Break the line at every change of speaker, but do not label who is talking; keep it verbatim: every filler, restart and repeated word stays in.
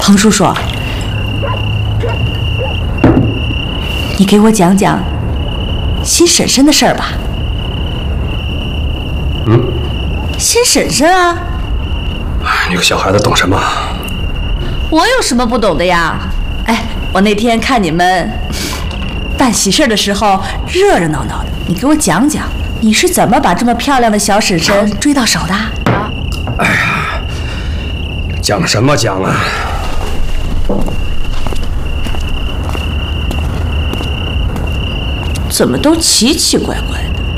彭叔叔，你给我讲讲新婶婶的事儿吧。
嗯，
新婶婶啊。
你个小孩子懂什么？
我有什么不懂的呀？哎，我那天看你们办喜事的时候热热闹闹的，你给我讲讲，你是怎么把这么漂亮的小婶婶追到手的？
哎呀，讲什么讲啊？
怎么都奇奇怪怪的？